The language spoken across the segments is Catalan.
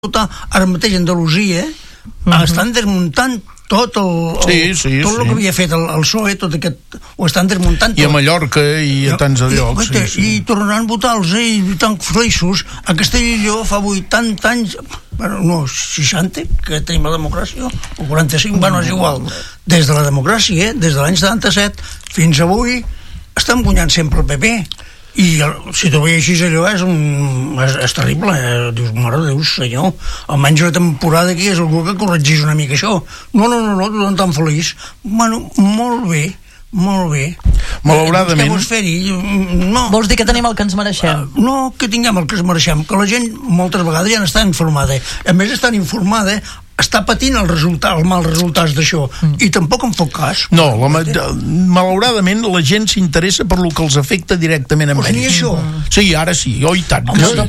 votar ara mateix a Andalusia, estan desmuntant tot el que havia fet el PSOE, tot aquest, ho estan desmuntant tot. I a Mallorca i a tants llocs. I tornaran a votar-los, i tan feliços. A Castelló fa 80 anys, no, 60, que tenim la democràcia, o 45, és igual. Des de la democràcia, des de l'any 77 fins avui, estan guanyant sempre el PP. I si t'ho veia així, allò és terrible, dius, mare de Déu, senyor, almenys una temporada aquí és algú que corregís una mica això. No, tothom tan feliç. Bueno, molt bé. Malauradament. Què vols fer-hi? No. Vols dir que tenim el que ens mereixem? No, que tinguem el que ens mereixem, que la gent moltes vegades ja n'està informada. A més, estan informada, està patint els mals resultats d'això, i tampoc en fot cas. No, malauradament la gent s'interessa per lo que els afecta directament a ells. Ni això. Sí, ara sí, oi tant.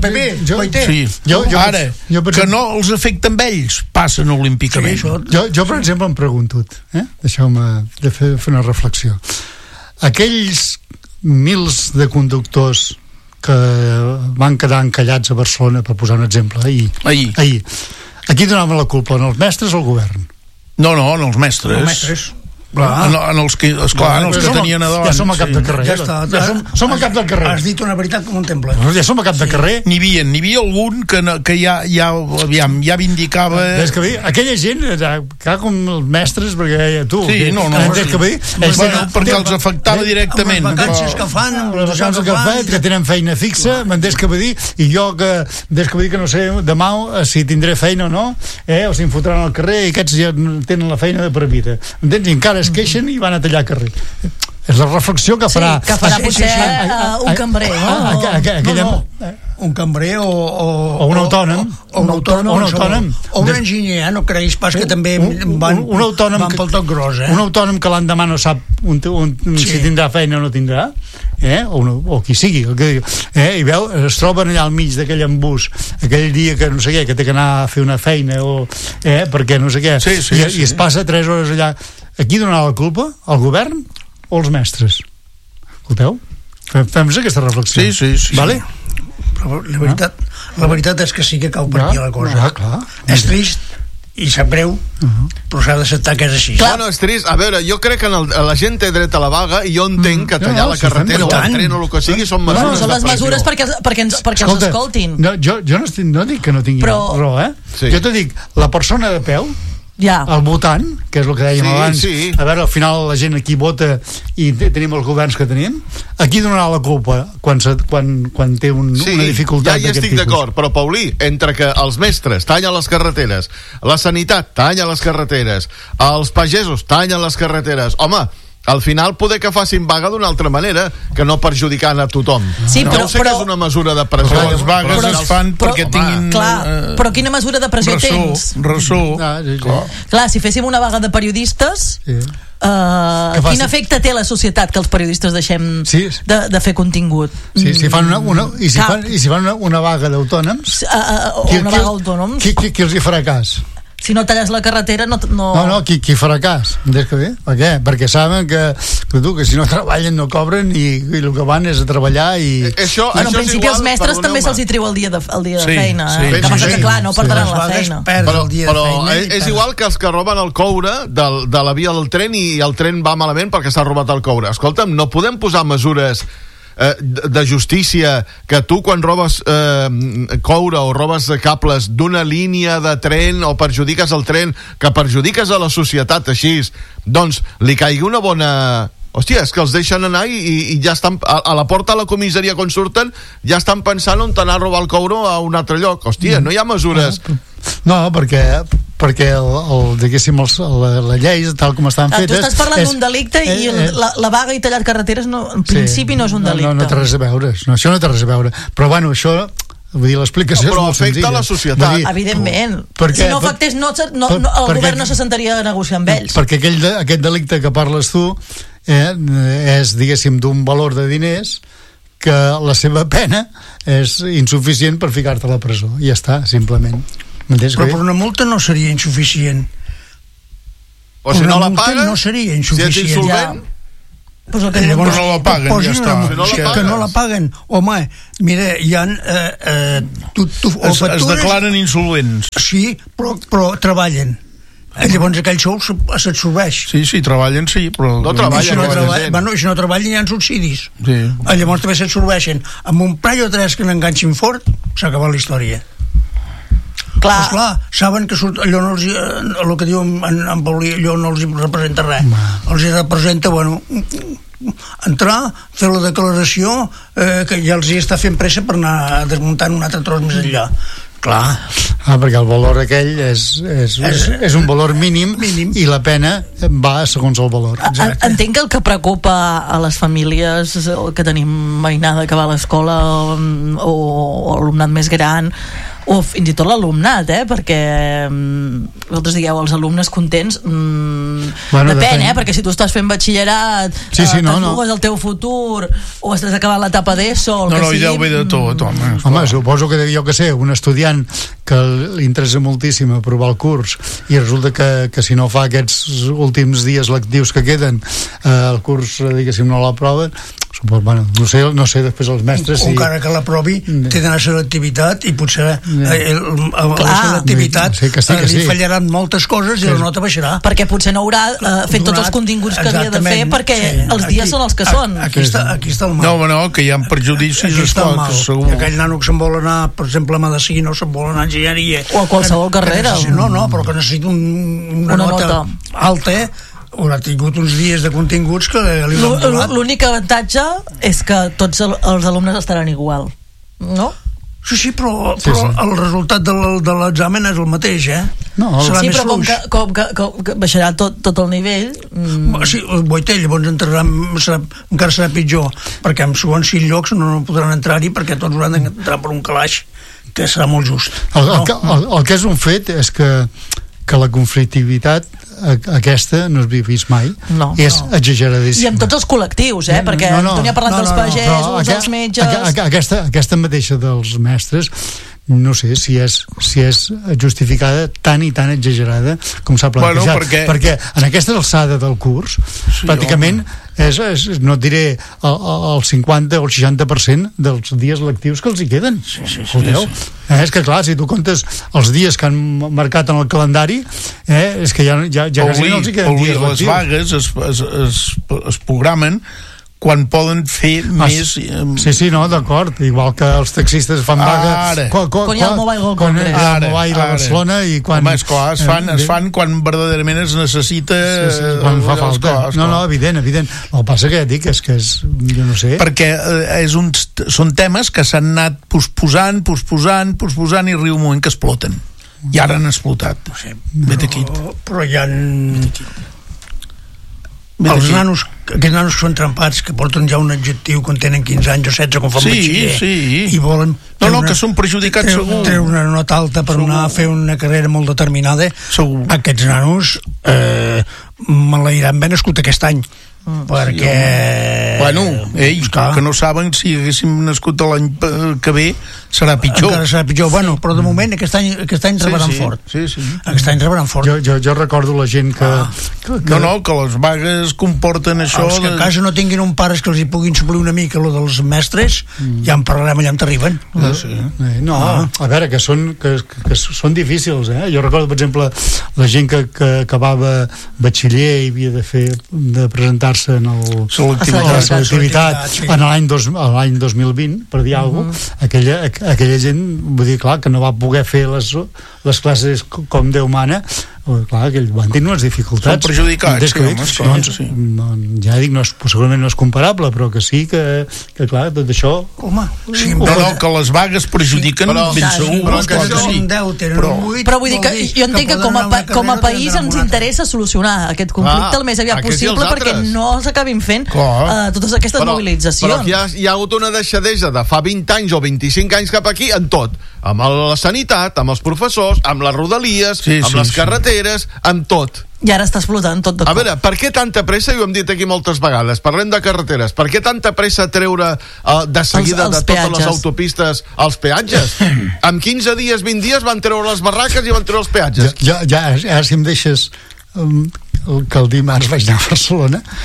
Ara, que no els afecta a ells, passen olímpicament. Jo, per exemple, em pregunto, deixeu-me fer una reflexió. Aquells mils de conductors que van quedar encallats a Barcelona, per posar un exemple, ahir. Aquí donaven la culpa, en els mestres o al govern? No, en els mestres. Els mestres. En els que tenien a davant. Ja som a cap de carrer. Ja està. Som a cap de carrer. Has dit una veritat com un temple. Ja som a cap de carrer. N'hi havia algun que ja vindicava... Des que ve, aquella gent, clar, com els mestres, perquè tu... Sí, des que ve... perquè els afectava directament. Les vacances que fan, les vacances que fan, que tenen feina fixa, des que ve dir, i jo des que ve dir que no sé demà si tindré feina o no, o si em fotran al carrer, i aquests ja tenen la feina de per vida. Entens? I encara es queixen i van a tallar carrer. És la reflexió que farà... Sí, que farà potser un cambrer, no? Un cambrer o un autònom. O un autònom. O un enginyer, no creguis pas que també van pel tot gros, Un autònom que l'endemà no sap si tindrà feina o no tindrà, o qui sigui, i veu, es troben allà al mig d'aquell embús aquell dia que no sé què, que té que anar a fer una feina perquè no sé què, i es passa 3 hores allà. Aquí donarà la culpa al govern o als mestres? Escolteu? Fem-nos aquesta reflexió. Sí. Vale? Però la veritat és que sí que cau per aquí la cosa. Clar. És trist i sap greu, però s'ha d'acceptar que és així. No, és trist. A veure, jo crec que la gent té dret a la vaga, i jo entenc que tallar la carretera o el tren o el que sigui són mesures de pressió. Són les mesures perquè els escoltin. Jo no dic que no tingui raó, Jo te dic, la persona de peu, el votant, que és el que dèiem abans, a veure, al final la gent aquí vota i tenim els governs que tenim, aquí donarà la culpa quan té una dificultat d'aquest tipus. Ja estic d'acord, però Paulí, entre que els mestres tallen les carreteres, la sanitat talla les carreteres, els pagesos tallen les carreteres, home, al final poder que facin vaga d'una altra manera, que no perjudicant a tothom. Sí, però sé que és una mesura de pressió. Però les vagues es fan perquè tinguin... Però quina mesura de pressió tens? Ressò. Clar, si féssim una vaga de periodistes... quin efecte té la societat que els periodistes deixem de fer contingut? Si fan una vaga d'autònoms, qui els hi farà cas? Si no talles la carretera no... Qui farà cas? Per què? Perquè saben que si no treballen no cobren i el que van és a treballar i... En principi els mestres també se'ls hi treu el dia de feina. Que passa que clar, no perdran la feina. Però és igual que els que roben el coure de la via del tren i el tren va malament perquè s'ha robat el coure. Escolta'm, no podem posar mesures de justícia que tu quan robes coure o robes cables d'una línia de tren o perjudiques el tren, que perjudiques a la societat així, doncs li caigui una bona... Hòstia, és que els deixen anar i ja estan a la porta de la comissaria quan surten, ja estan pensant on anar a robar el coure a un altre lloc. Hòstia, no hi ha mesures... No, perquè diguéssim la llei tal com estan fetes... Tu estàs parlant d'un delicte i la vaga i tallar carreteres en principi no és un delicte. No té res a veure, això no té res a veure, però bueno, això... Vull dir, l'explicació és molt senzilla. Però afecta la societat. Evidentment. Si no afectés, el govern no se sentaria a negociar amb ells. Perquè aquest delicte que parles tu és, diguéssim, d'un valor de diners que la seva pena és insuficient per ficar-te a la presó. I ja està, simplement. Però per una multa no seria insuficient. O si no la paga, no seria insuficient. Si ets insolvent... Llavors no la paguen, ja està. Que no la paguen. Home, mira, hi ha... Es declaren insolvents. Sí, però treballen. Llavors aquell sou s'absorbeix. Sí, treballen, sí, però... No treballen. Si no treballen hi ha subsidis. Sí. Llavors també s'absorbeixen. Amb un parell o tres que n'enganxin fort, s'ha acabat la història. Clar, saben que surt, allò no els, el que diu en Paulí, allò no els representa res. Els representa, entrar, fer la declaració, que ja els hi està fent pressa per anar desmuntant un altre tros més enllà. Clar. Perquè el valor aquell és un valor mínim i la pena va segons el valor. Entenc que el que preocupa a les famílies que tenim mainada que va a l'escola o alumnat més gran o fins i tot l'alumnat, perquè vosaltres digueu els alumnes contents, depèn, perquè si tu estàs fent batxillerat t'jugues el teu futur o estàs acabant l'etapa d'ESO hi deu haver de tot, home, suposo que jo que sé, un estudiant que li interessa moltíssim aprovar el curs i resulta que si no fa aquests últims dies lectius que queden el curs, diguéssim, no l'aproven, no sé després els mestres encara que l'aprovi té d'anar a selectivitat i potser a la selectivitat li fallaran moltes coses i la nota baixarà perquè potser no haurà fet tots els continguts que havia de fer perquè els dies són els que són. Aquí està el mal. No, que hi ha perjudicis, segur. Aquell nano que se'n vol anar, per exemple, a medicina o se'n vol anar a enginyeria o a qualsevol carrera però que necessita una nota alta haurà tingut uns dies de continguts que li han volat. L'únic avantatge és que tots els alumnes estaran igual, no? Sí, però el resultat de l'examen és el mateix, Sí, però com que baixarà tot el nivell... Sí, llavors encara serà pitjor, perquè en segons 6 llocs no podran entrar-hi perquè tots hauran d'entrar per un calaix, que serà molt just. El que és un fet és que la conflictivitat aquesta no s'havia vist mai, és exageradíssima. I amb tots els col·lectius, perquè Antoni ha parlat dels pagesos, dels metges... Aquesta mateixa dels mestres, no sé si és justificada tan i tan exagerada com s'ha plantejat, perquè en aquesta alçada del curs pràcticament no et diré el 50 o el 60% dels dies lectius que els hi queden. És que clar, si tu comptes els dies que han marcat en el calendari, és que ja quasi no els hi queden dies lectius. Les vagues es programen quan poden fer més... Sí, d'acord, igual que els taxistes fan vaga quan hi ha el Mobile World Congress a Barcelona i quan... Home, esclar, es fan quan verdaderament es necessita quan fa falta. Evident. El que passa que ja dic és que és, jo no sé, perquè són temes que s'han anat posposant i arriba un moment que exploten i ara han explotat. Però hi ha aquests nanos que són trempats, que porten ja un adjectiu quan tenen 15 anys o 16 quan fan batxiller i volen que són perjudicats segur. Treure una nota alta per anar a fer una carrera molt determinada, aquests nanos malairan ben nascut aquest any perquè ells que no saben si haguéssim nascut l'any que ve serà pitjor. Encara serà pitjor, però de moment aquest any rebaran fort. Aquest any rebaran fort. Jo recordo la gent que les vagues comporten això. Els que a casa no tinguin un pares que els hi puguin suplir una mica lo dels mestres, ja en parlarem allà on t'arriben. A veure, que són difícils, Jo recordo, per exemple, la gent que acabava batxiller i havia de presentar en la selectivitat en l'any 2020 per dir alguna cosa, aquella gent, vull dir, clar, que no va poder fer les classes com Déu mana, clar, que van tenir unes dificultats. Són perjudicats, ja dic, segurament no és comparable, però que sí que clar, tot això... que les vagues perjudiquen ben segur. Però vull dir que jo entenc que com a país ens interessa solucionar aquest conflicte el més aviat possible perquè no s'acabin fent totes aquestes mobilitzacions. Però hi ha hagut una deixadesa de fa 20 anys o 25 anys cap aquí en tot, amb la sanitat, amb els professors, amb les rodalies, amb les carreteres, amb tot. I ara està explotant tot de cop. A veure, per què tanta pressa, i ho hem dit aquí moltes vegades, parlem de carreteres, per què tanta pressa treure de seguida de totes les autopistes els peatges? En 15 dies, 20 dies van treure les barraques i van treure els peatges. Ja si em deixes que el dimarts vaig anar a Barcelona,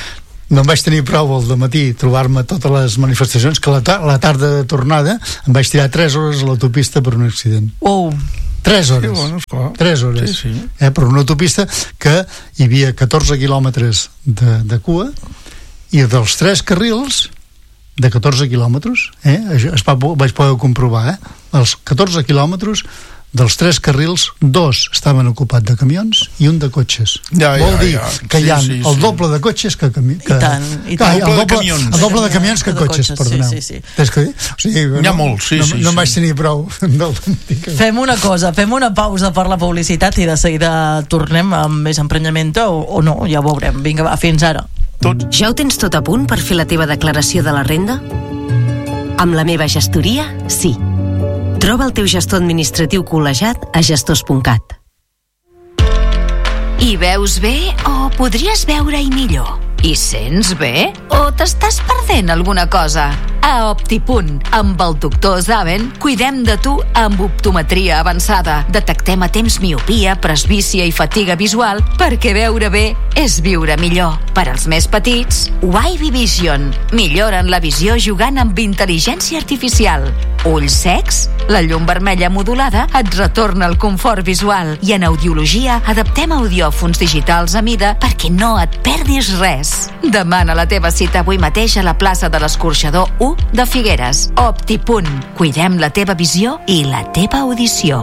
no em vaig tenir prou al dematí trobar-me totes les manifestacions, que la tarda de tornada em vaig tirar 3 hores a l'autopista per un accident. 3 hores. Sí, bueno, esclar. 3 hores. Sí. Per una autopista que hi havia 14 quilòmetres de cua, i dels 3 carrils de 14 quilòmetres, vaig poder comprovar, els 14 quilòmetres dels 3 carrils, 2 estaven ocupats de camions i un de cotxes. Vol dir que hi ha el doble de cotxes que camions. El doble de camions que cotxes, perdoneu. Sí. N'hi ha molts, sí. No em vaig tenir prou. Fem una cosa, fem una pausa per la publicitat i de seguida tornem amb més emprenyament o no, ja ho veurem. Vinga, va, fins ara. Ja ho tens tot a punt per fer la teva declaració de la renda? Amb la meva gestoria, sí. Troba el teu gestor administratiu col·legiat a gestors.cat. Hi veus bé o podries veure-hi millor? Hi sents bé o t'estàs perdent alguna cosa? A Optipunt, amb el doctor Zaven, cuidem de tu amb optometria avançada. Detectem a temps miopia, presbícia i fatiga visual, perquè veure bé és viure millor. Per als més petits, Wavy Vision. Milloren la visió jugant amb intel·ligència artificial. Ulls secs? La llum vermella modulada et retorna el confort visual. I en audiologia adaptem audiòfons digitals a mida perquè no et perdis res. Demana la teva cita avui mateix a la plaça de l'Escorxador 1 de Figueres. Optipunt. Cuidem la teva visió i la teva audició.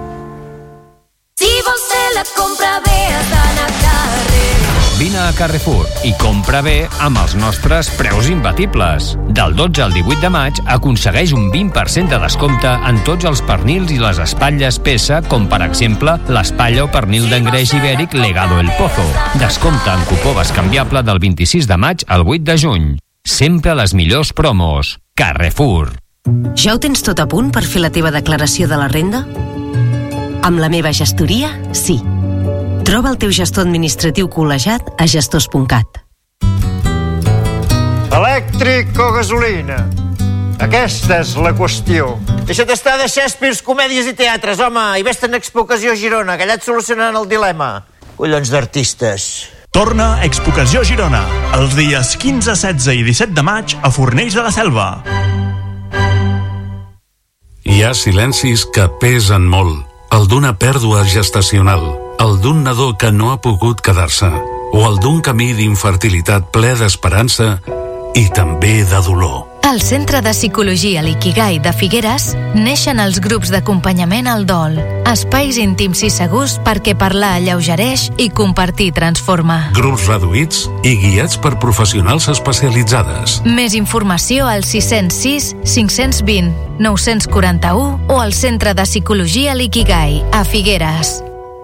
Si vols fer la compra bé has d'anar a carrer. Vine a Carrefour i compra bé amb els nostres preus imbatibles. Del 12 al 18 de maig aconsegueix un 20% de descompte en tots els pernils i les espatlles peça, com per exemple l'espatlla o pernil d'engreix ibèric Legado El Pozo. Descompte en cupó bescanviable del 26 de maig al 8 de juny. Sempre les millors promos. Carrefour. Ja ho tens tot a punt per fer la teva declaració de la renda? Amb la meva gestoria, sí. Troba el teu gestor administratiu col·legiat a gestors.cat. Elèctric o gasolina? Aquesta és la qüestió. Deixa't estar de Shakespeare, comèdies i teatres, home, i vés-te'n a Expocació Girona, que allà et solucionaran el dilema. Collons d'artistes. Torna Expocació Girona, els dies 15, 16 i 17 de maig a Fornells de la Selva. Hi ha silencis que pesen molt. El d'una pèrdua gestacional, el d'un nadó que no ha pogut quedar-se, o el d'un camí d'infertilitat ple d'esperança i també de dolor. Al Centre de Psicologia L'Ikigai de Figueres neixen els grups d'acompanyament al dol, espais íntims i segurs perquè parlar alleugereix i compartir transforma. Grups reduïts i guiats per professionals especialitzades. Més informació al 606 520 941 o al Centre de Psicologia L'Ikigai a Figueres.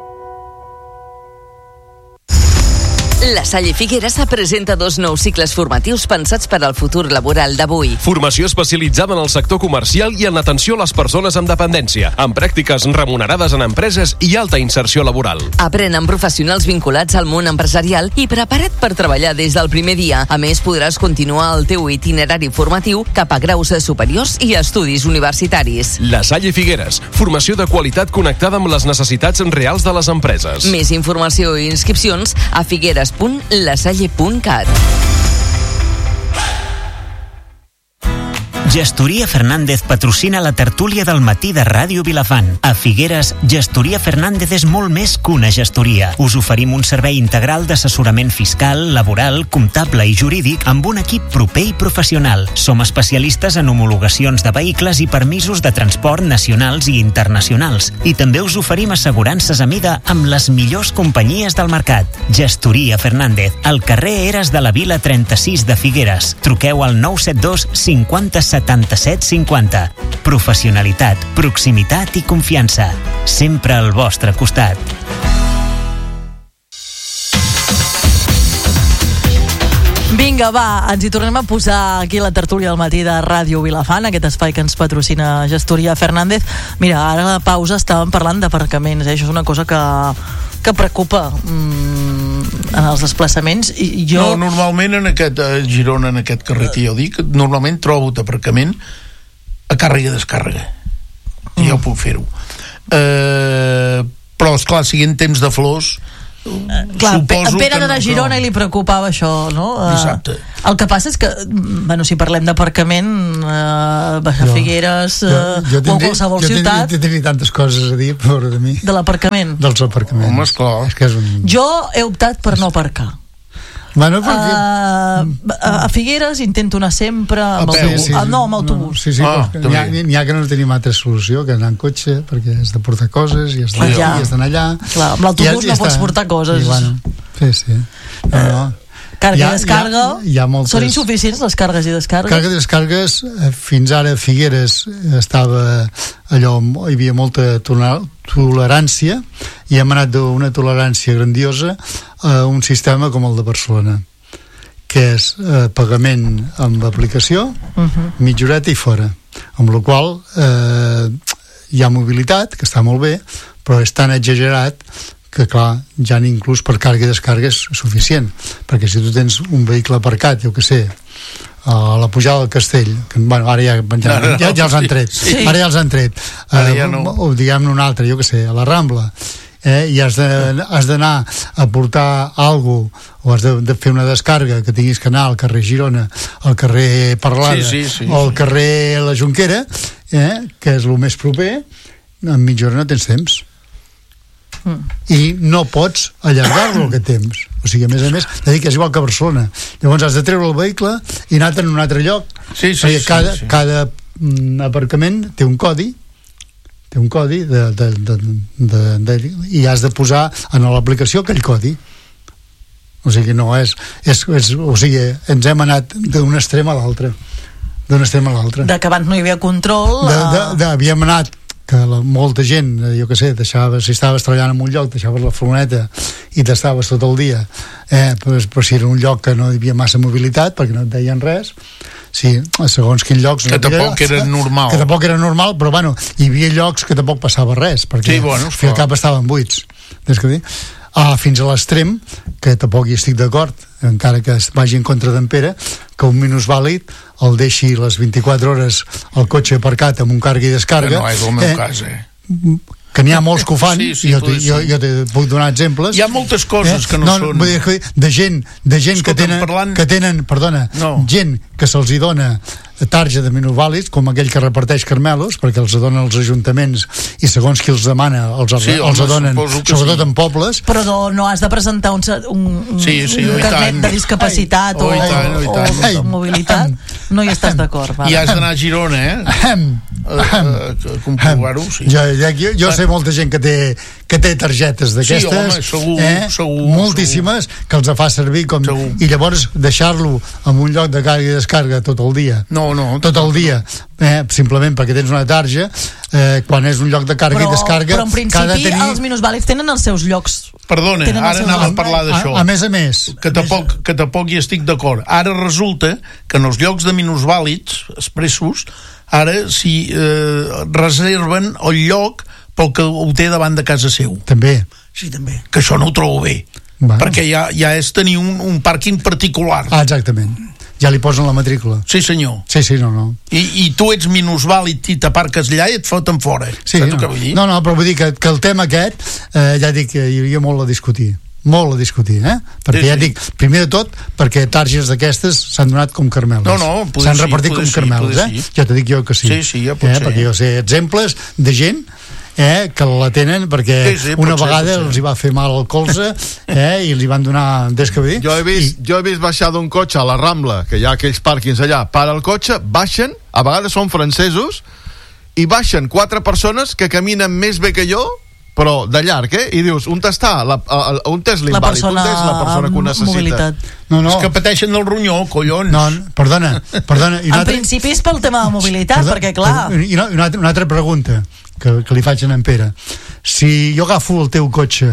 La Salle Figueres presenta 2 nous cicles formatius pensats per al futur laboral d'avui. Formació especialitzada en el sector comercial i en atenció a les persones amb dependència, amb pràctiques remunerades en empreses i alta inserció laboral. Aprèn amb professionals vinculats al món empresarial i prepara't per treballar des del primer dia. A més, podràs continuar el teu itinerari formatiu cap a graus superiors i estudis universitaris. La Salle Figueres, formació de qualitat connectada amb les necessitats reals de les empreses. Més informació i inscripcions a figueres.lasalle.cat. Gestoria Fernández patrocina la tertúlia del matí de Ràdio Vilafant. A Figueres, Gestoria Fernández és molt més que una gestoria. Us oferim un servei integral d'assessorament fiscal, laboral, comptable i jurídic amb un equip proper i professional. Som especialistes en homologacions de vehicles i permisos de transport nacionals i internacionals. I també us oferim assegurances a mida amb les millors companyies del mercat. Gestoria Fernández, al carrer Eres de la Vila 36 de Figueres. Truqueu al 972 50 77 50. Professionalitat, proximitat i confiança. Sempre al vostre costat. Vinga, va, ens hi tornem a posar aquí a la tertúlia del matí de Ràdio Vilafant, aquest espai que ens patrocina Gestoria Fernández. Mira, ara a la pausa estàvem parlant d'aparcaments, Això és una cosa que preocupa en els desplaçaments. I jo... No, normalment a Girona, en aquest carrer que jo dic, normalment trobo aparcament a càrrega i descàrrega. I jo puc fer-ho. Però, esclar, si en temps de flors Clar, en Pere era de Girona i li preocupava això, no? Exacte. El que passa és que, bueno, si parlem d'aparcament, baixar Figueres o qualsevol ciutat... Jo tenia tantes coses a dir, pobre de mi. De l'aparcament? Dels aparcaments. Home, esclar. És que és un... Jo he optat per no aparcar. Bueno, perquè... a Figueres intento anar sempre amb autobús. No, amb autobús. Sí, n'hi ha que no tenim altra solució que anar en cotxe, perquè has de portar coses i has d'anar allà. Clar, amb l'autobús no pots portar coses. Sí. Càrrega i descarga, són insuficients les càrregues i descargues? Càrregues i descargues, fins ara a Figueres estava allò, hi havia molta tolerància, i hem anat d'una tolerància grandiosa a un sistema com el de Barcelona, que és pagament amb aplicació, mitja horeta i fora, amb la qual hi ha mobilitat, que està molt bé, però és tan exagerat que clar, ja inclús per càrrega i descàrrega és suficient, perquè si tu tens un vehicle aparcat, jo que sé, a la pujada del Castell, que bueno, ara ja els han tret, ara ja els han tret, o diguem-ne un altre, jo que sé, a la Rambla, i has d'anar a portar alguna cosa, o has de fer una descàrrega que tinguis que anar al carrer Girona, al carrer Parlada, o al carrer La Jonquera, que és el més proper, en mitja hora no tens temps. I no pots allargar-lo aquest temps, o sigui, a més que és igual que a Barcelona, llavors has de treure el vehicle i anar a un altre lloc, perquè cada aparcament té un codi i has de posar en l'aplicació aquell codi, o sigui, no és o sigui, ens hem anat d'un extrem a l'altre, de que abans no hi havia control, havíem anat que molta gent, jo que sé, si estaves treballant en un lloc, deixaves la furgoneta i t'estaves tot el dia, però si era un lloc que no hi havia massa mobilitat perquè no et deien res, segons quins llocs que tampoc era normal, però bueno, hi havia llocs que tampoc passava res, perquè al cap estaven buits, fins a l'extrem, que tampoc hi estic d'acord, encara que es vagi en contra d'en Pere, que un minusvàlid el deixi les 24 hores al cotxe aparcat amb un càrrega i descarga. Que no és el meu cas, que n'hi ha molts que ho fan, jo te puc donar exemples. Hi ha moltes coses que no són... Vull dir, de gent que tenen, perdona, gent que se'ls hi dona tarja de minusvàlids, com aquell que reparteix carmelos, perquè els donen els ajuntaments i segons qui els demana els donen, sobretot en pobles. Però no has de presentar un carnet de discapacitat o mobilitat? No hi estàs d'acord? I has d'anar a Girona, a comprovar-ho. Jo sé molta gent que té targetes d'aquestes, moltíssimes, que els fa servir i llavors deixar-lo en un lloc de càrrega i descarga tot el dia, tot el dia, simplement perquè tens una tarja, quan és un lloc de càrrega i descarga, però en principi els minusvàlids tenen els seus llocs. Perdona, ara anava a parlar d'això, a més que tampoc hi estic d'acord. Ara resulta que en els llocs de minusvàlids expressos ara si reserven el lloc pel que ho té davant de casa seu. També. Sí, també. Que això no ho trobo bé, perquè ja és tenir un pàrquing particular. Exactament. Ja li posen la matrícula. Sí, senyor. Sí, no. I tu ets minusvàlid i t'aparques allà i et foten fora. Sí, no, però vull dir que el tema aquest, ja dic que hi havia molt a discutir, perquè ja dic, primer de tot, perquè targes d'aquestes s'han donat com carmeles. S'han repartit com carmeles, Ja te dic jo que sí. Sí, ja pot ser. Perquè jo sé exemples de gent que la tenen perquè una vegada els hi va fer mal al colze i els hi van donar descabir. Jo he vist baixar d'un cotxe a la Rambla, que hi ha aquells pàrquings allà, para el cotxe, baixen, a vegades són francesos, i baixen 4 persones que caminen més bé que jo, però de llarg, i dius, on està l'invàlid, on és la persona que ho necessita? És que pateixen del ronyó, collons. No, perdona. En principi és pel tema de mobilitat, perquè clar... I una altra pregunta que li faig a en Pere. Si jo agafo el teu cotxe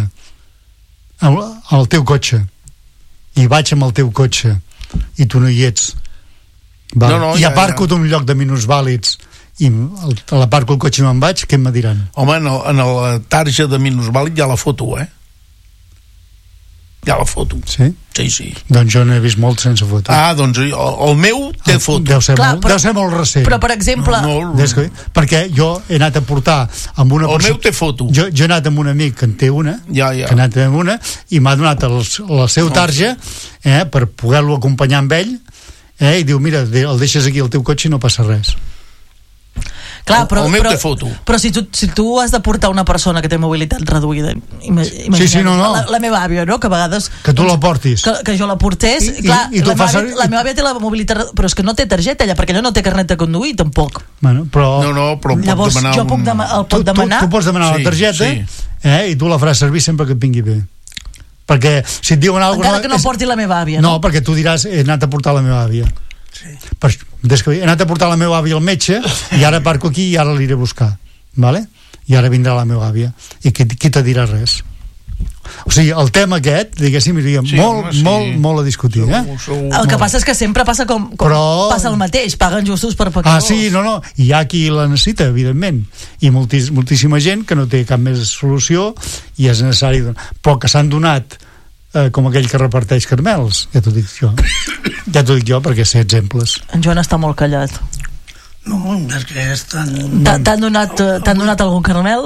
i vaig amb el teu cotxe i tu no hi ets i aparco d'un lloc de minusvàlids i l'aparco el cotxe i me'n vaig, què em diran? Home, en la tarja de minusvàlid hi ha la foto, hi ha la foto. Sí? Sí. Doncs jo n'he vist molt sense foto. Doncs el meu té foto. Deu ser molt recent. Però, per exemple... Perquè jo he anat a portar amb una persona... El meu té foto. Jo he anat amb un amic que en té una, que ha anat amb una, i m'ha donat la seu tarja per poder-lo acompanyar amb ell, i diu, mira, el deixes aquí al teu cotxe i no passa res. Clar, però, el meu té foto. Però si tu has de portar una persona que té mobilitat reduïda, la meva àvia, no? Que a vegades... Que tu la portis. Que jo la portés, clar, la meva àvia té la mobilitat, però és que no té targeta ella, perquè ella no té carnet de conduir, tampoc. Bueno, però... però llavors jo puc demanar... Tu pots demanar la targeta, i tu la faràs servir sempre que et vingui bé. Perquè si et diuen alguna cosa... Encara que no porti la meva àvia, no? No, perquè tu diràs, he anat a portar la meva àvia. Des que he anat a portar la meva àvia al metge i ara parco aquí i ara l'iré a buscar, vale? I ara vindrà la meva àvia i qui te dirà res. O sigui, el tema aquest, diguéssim, molt a discutir, El que passa és que sempre passa passa el mateix, paguen justos per pecadors. Sí, no, i hi ha qui la necessita, evidentment, i moltíssima gent que no té cap més solució i és necessari, però que s'han donat com aquell que reparteix caramels, ja t'ho dic jo perquè sé exemples. En Joan està molt callat. No, és que és tan... T'han donat algun caramel?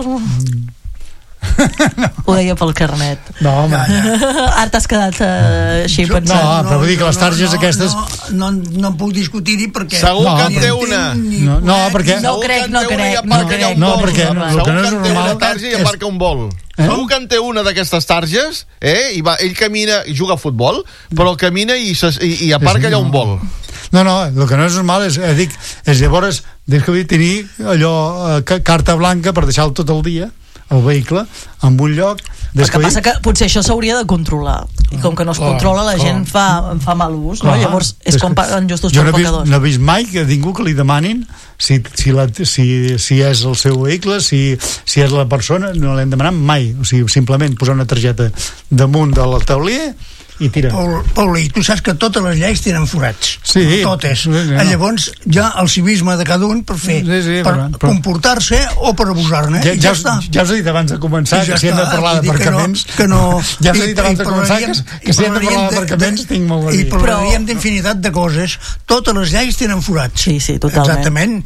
No. Ho deia pel carnet. No, home. Ara t'has quedat així pensant. No, però vull dir que les targes aquestes... No puc discutir-hi perquè... Segur que en té una. No, perquè... No crec. No, perquè... Segur que en té una tarja i aparca un vol. Segur que en té una d'aquestes targes, i ell camina i juga a futbol, però camina i aparca allà un vol. No, el que no és normal és llavors tenir allò carta blanca per deixar-lo tot el dia el vehicle en un lloc. El que passa que potser això s'hauria de controlar i com que no es controla la gent fa mal ús, no? Llavors és com paguen justos per pecadors. Jo no he vist mai que ningú que li demanin si és el seu vehicle, si és la persona, no l'hem demanat mai, o sigui, simplement posar una targeta damunt del taulell i tira. Pauli, tu saps que totes les lleis tenen forats. Sí. Totes. Llavors hi ha el civisme de cada un per fer, per comportar-se o per abusar-ne. Ja està. Ja us he dit abans de començar que si hem de parlar d'aparcaments... Ja us he dit abans de començar que si hem de parlar d'aparcaments tinc molt a dir. I parlaríem d'infinitat de coses. Totes les lleis tenen forats. Sí, totalment. Exactament.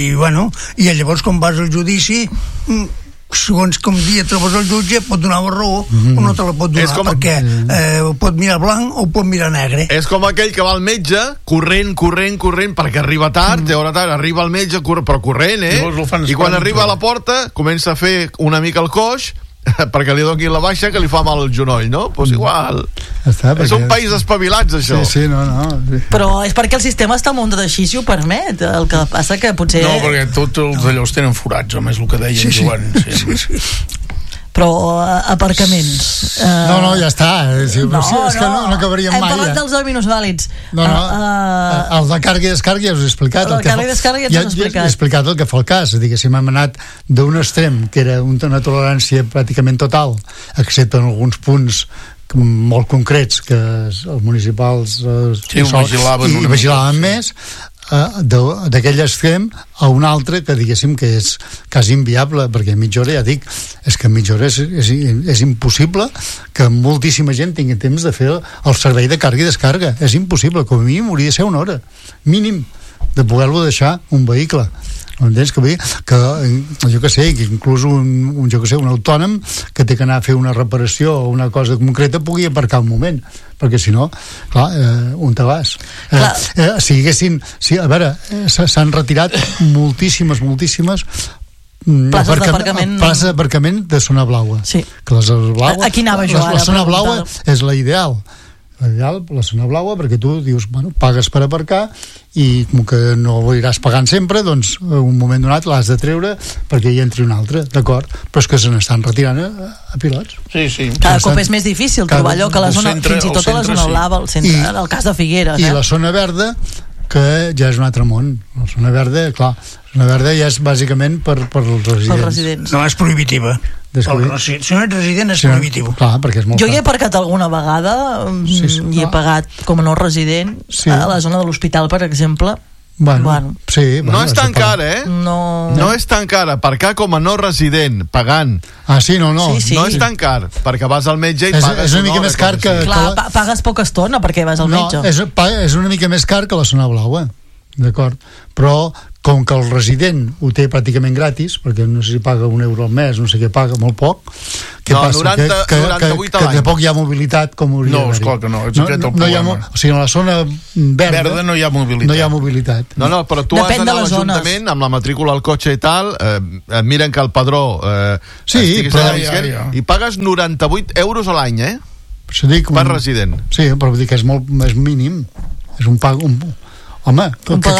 I llavors quan vas al judici... segons com dia trobes el jutge pot donar la raó o no te la pot donar perquè pot mirar blanc o pot mirar negre. És com aquell que va al metge corrent perquè arriba tard, arriba al metge però corrent, i quan arriba a la porta comença a fer una mica el coix perquè li doni la baixa que li fa mal el genoll, no? Doncs igual. És un país espavilats, això. Sí, no. Però és perquè el sistema està muntat així, si ho permet. El que passa que potser... No, perquè tots els allòs tenen forats, a més el que deia en Joan. Sí. Però aparcaments... No, ja està. És que no acabaríem mai. Hem parlat dels minusvàlids. El de càrrega i descàrrega ja us he explicat. El càrrega i descàrrega ja us he explicat. He explicat el que fa el cas. Diguéssim, hem anat d'un extrem, que era una tolerància pràcticament total, excepte en alguns punts molt concrets que els municipals vigilaven més, d'aquell extrem a un altre que diguéssim que és quasi inviable, perquè a mitja hora ja dic, és que a mitja hora és impossible que moltíssima gent tingui temps de fer el servei de càrrega i descàrrega, és impossible, com a mínim hauria de ser una hora mínim de poder-lo deixar un vehicle. Entens? Que jo que sé, que inclús un autònom que té que anar a fer una reparació o una cosa concreta pugui aparcar un moment, perquè si no, clar, on te vas? A veure, s'han retirat moltíssimes places d'aparcament de zona blaua. Sí. Que la zona blaua, aquí anava jo ara. La zona blaua és la ideal. La zona blaua, perquè tu dius, pagues per aparcar i com que no ho iràs pagant sempre, doncs un moment donat l'has de treure perquè hi entri un altre, d'acord? Però és que se n'estan retirant a pilots. Sí. Cada cop és més difícil trobar allò que la zona, fins i tot a la zona blava, al centre, en el cas de Figueres. I la zona verda, que ja és un altre món. La zona verda, clar, la zona verda ja és bàsicament per els residents. No, és prohibitiva. Si no ets resident és prohibitiu. Clar, perquè és molt jo hi he aparcat alguna vegada i he pagat com a no resident a la zona de l'hospital, per exemple, Bueno, sí, no és tan car, No és tan car. Aparcar com a no resident, pagant. Sí, no. Sí. No és tan car, perquè vas al metge i pagues és una mica més car que... Clar, pagues poca estona perquè vas al metge. No, és una mica més car que la zona blaua, d'acord? Però com que el resident ho té pràcticament gratis, perquè no sé si paga €1 al mes, no sé què paga, molt poc, què passa? 98 a l'any. Que tampoc hi ha mobilitat com hauria d'haver-hi. No, esclar que no, és aquest el problema. O sigui, en la zona verda no hi ha mobilitat. No hi ha mobilitat. No, però tu has d'anar a l'Ajuntament amb la matrícula al cotxe i tal, miren que el padró estiguis allà visquent, i pagues €98 a l'any, per resident. Sí, però vull dir que és mínim. És un pag... Home,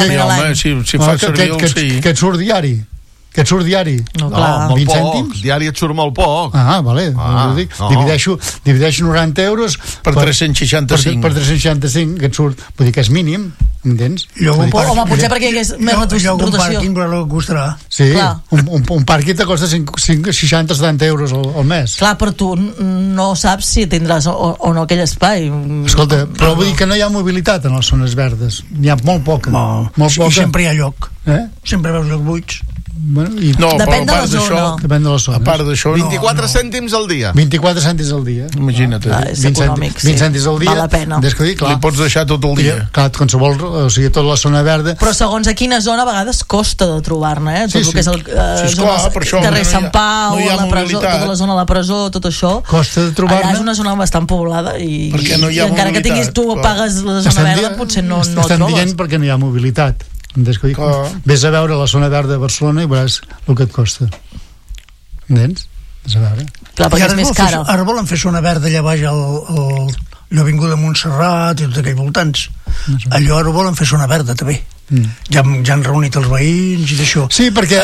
si fa servir el sí. Que et surt diari. No, clar. 20 cèntims? Diari et surt molt poc. Vale. Divideixo €90 per 365. Per 365, que et surt. Vull dir que és mínim, entens? Home, potser perquè hi hagués més rotació. Un pàrquing, però no costarà. Sí, un pàrquing te costa 60-70 euros al mes. Clar, però tu no saps si tindràs o no aquell espai. Escolta, però vull dir que no hi ha mobilitat en les zones verdes. N'hi ha molt poca. I sempre hi ha lloc. Sempre veus lloc buits. Depèn de la zona. Depèn de la zona. A part d'això, 24 cèntims al dia. 24 cèntims al dia. Imagina't. És econòmic, 20 cèntims al dia. Val la pena. Li pots deixar tot el dia. Clar, qualsevol, o sigui, tota la zona verda. Però segons a quina zona a vegades costa de trobar-ne, tot el que és el carrer Sant Pau, la presó, tota la zona de la presó, tot això. Costa de trobar-ne. Allà és una zona bastant poblada i encara que tinguis tu pagues la zona verda potser no trobes. Estan dient perquè no hi ha mobilitat. Ves a veure la zona verda de Barcelona i veuràs el que et costa. Entens? Ves a veure. Clar, perquè és més cara. Ara volen fer zona verda allà baix l'Avinguda Montserrat i tots aquells voltants. Allò ara volen fer zona verda també. Ja han reunit els veïns i d'això. Sí, perquè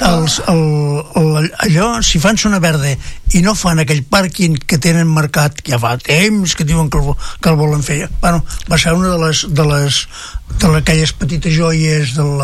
allò, si fan zona verda i no fan aquell pàrquing que tenen marcat, que ja fa temps que diuen que el volen fer, bueno, va ser una d'aquelles petites joies del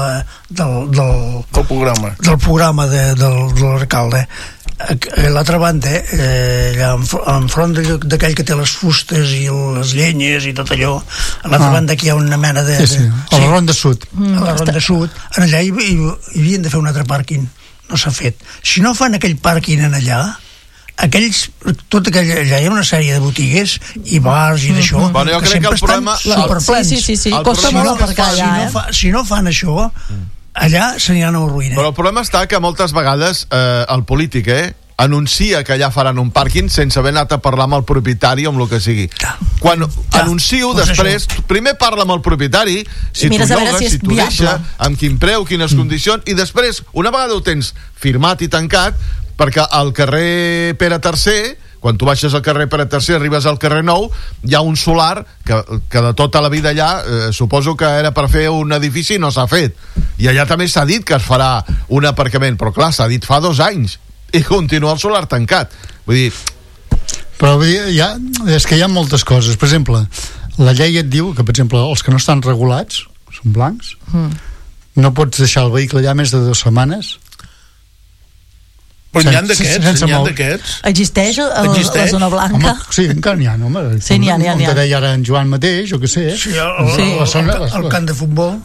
programa de l'alcalde. A l'altra banda, allà enfront d'aquell que té les fustes i les llenyes i tot allò, a l'altra banda aquí hi ha una mena de... a la Ronda Sud. A la Ronda Sud. En allà hi havien de fer un altre pàrquing. No s'ha fet. Si no fan aquell pàrquing en allà, allà hi ha una sèrie de botigues i bars i d'això, bueno, jo crec que el problema... Sí, costa molt aparcar allà, Si no fan això, allà s'aniran a la ruïna. Però el problema està que moltes vegades el polític anuncia que allà faran un pàrquing sense haver anat a parlar amb el propietari o amb el que sigui. Quan anuncio, després primer parla amb el propietari, si t'ho llogues, si t'ho deixa, amb quin preu, quines condicions, i després, una vegada ho tens firmat i tancat, perquè al carrer Pere III, quan tu baixes al carrer Pere III, arribes al carrer Nou, hi ha un solar que de tota la vida allà suposo que era per fer un edifici i no s'ha fet. I allà també s'ha dit que es farà un aparcament, però clar, s'ha dit fa 2 anys i continua el solar tancat. Vull dir... Però vull dir, és que hi ha moltes coses. Per exemple, la llei et diu que, per exemple, els que no estan regulats, són blancs, no pots deixar el vehicle allà més de 2 setmanes. Però n'hi ha d'aquests? Existeix la zona blanca? Home, sí, encara n'hi ha, home. Sí, n'hi ha. On te deia ara en Joan mateix, o què sé. Sí, el camp de futbol.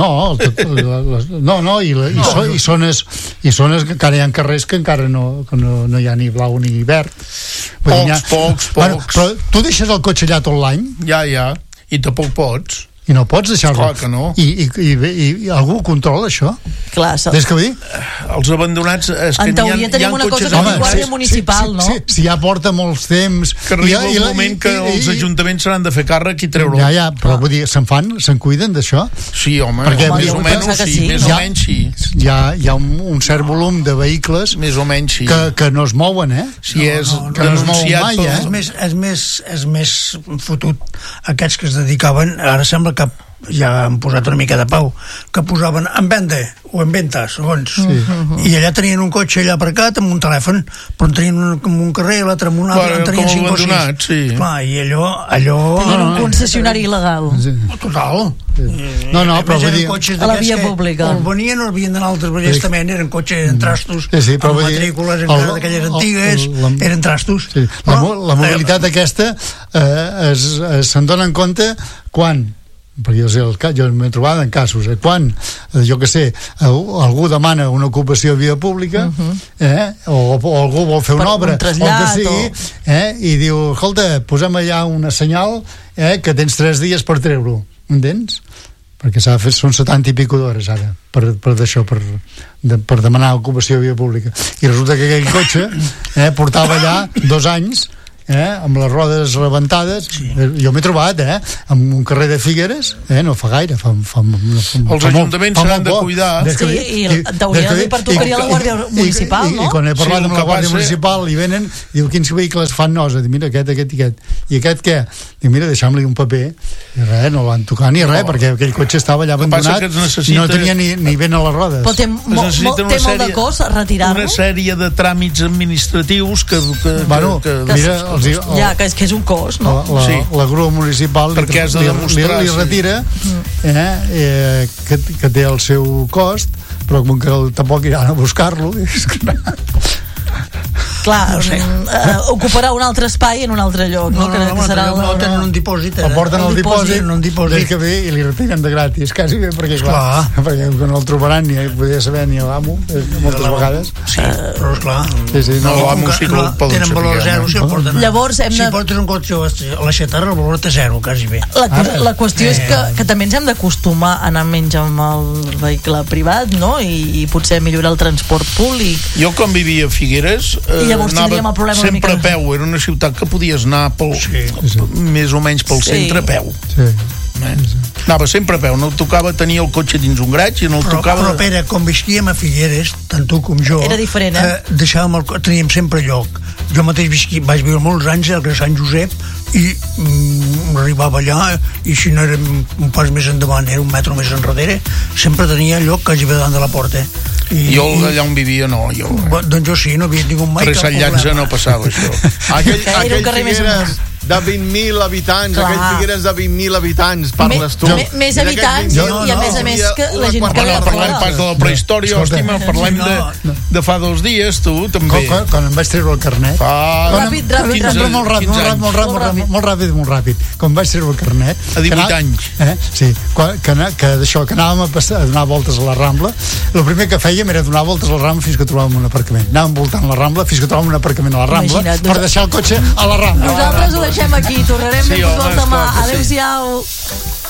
I zones que encara hi ha carrers que encara no hi ha ni blau ni verd. Pocs. Però tu deixes el cotxe allà tot l'any? Ja, i tampoc pots. I no pots deixar-lo. Clar que no. I algú controla això? Clar, és que vull dir? Els abandonats... En teoria tenim una cosa que és guàrdia municipal, no? Si ja porta molts temps... Que arriba el moment que els ajuntaments s'han de fer càrrec i treure-ho. Ja, però vull dir, se'n cuiden d'això? Sí, home, més o menys sí. Hi ha un cert volum de vehicles més o menys sí. Que no es mouen, Si és que no es mouen mai, És més fotut aquests que es dedicaven, ara sembla que ja han posat una mica de pau, que posaven en venda o en venta, segons, i allà tenien un cotxe allà aparcat amb un telèfon, però en tenien un carrer, l'altre amb un altre, en tenien 5 o 6. Clar, i allò... Tenien un concessionari il·legal. Total. No, però vull dir... A la via pública. O venien o havien d'anar altres ballestament, eren cotxes en trastos, amb matrícules encara d'aquelles antigues, eren trastos. La mobilitat aquesta se'n dona en compte quan perquè jo m'he trobat en casos quan, jo que sé, algú demana una ocupació a via pública, o algú vol fer una obra, o que sigui, i diu, escolta, posem allà una senyal que tens 3 dies per treure-ho, entens? Perquè s'ha de fer, són 70 i pico d'hores ara per d'això, per demanar ocupació a via pública, i resulta que aquell cotxe portava allà 2 anys amb les rodes rebentades. Jo m'he trobat en un carrer de Figueres, no fa gaire, els ajuntaments s'han de cuidar, i t'hauria de dir, pertocaria la Guàrdia Municipal, no? I quan he parlat amb la Guàrdia Municipal i venen, diu, quins vehicles fan nosa? Dic, mira, aquest, i aquest què? Dic, mira, deixa'm-li un paper, i res, no van tocar ni res, perquè aquell cotxe estava allà abandonat i no tenia ni vent a les rodes. Però té molt de cost retirar-lo? Una sèrie de tràmits administratius que mira, que és un cost, no? La grua municipal li retira que té el seu cost, però com que tampoc iran a buscar-lo, clar, ocuparà un altre espai en un altre lloc, no? No tenen un dipòsit. El porten al dipòsit que ve i li retiren de gratis, quasi bé, perquè perquè no el trobaran ni poder saber ni l'amo moltes vegades. Sí, però esclar, l'amo sí que el poden tenen valor zero si el porten. Llavors si portes un cotxe a la xatarra, el valor té zero, quasi bé. La qüestió és que també ens hem d'acostumar a anar menys amb el vehicle privat, no? I potser millorar el transport públic. Jo quan vivia a Figueres anava sempre a peu, era una ciutat que podies anar més o menys pel centre a peu. Anava sempre a peu, no tocava tenir el cotxe dins un graig i no el tocava... Però Pere, com visquíem a Figueres, tant tu com jo, era diferent, teníem sempre lloc. Jo mateix vaig viure molts anys al carrer Sant Josep i arribava allà, i si no era un pas més endavant, era un metro més enrere, sempre tenia lloc quasi bé davant de la porta. Jo allà on vivia no, doncs jo sí, no havia tingut mai cap problema. Per Sant Llança no passava això. Aquell Figueres de 20.000 habitants, aquell Figueres de 20.000 habitants, parles tu. Més habitants, i a més que la gent que no parlem pas de la prehistòria, hòstima, parlem de fa 2 dies, tu també. Quan em vaig treure el carnet, molt ràpid, quan vaig treure el carnet, a 18 anys, sí, que anàvem a donar voltes a la Rambla, el primer que fèiem era donar voltes a la Rambla fins que trobàvem un aparcament. Anàvem voltant la Rambla fins que trobàvem un aparcament a la Rambla per deixar el cotxe a la Rambla. Nosaltres ho deixem aquí, tornarem més demà. Adéu-siau.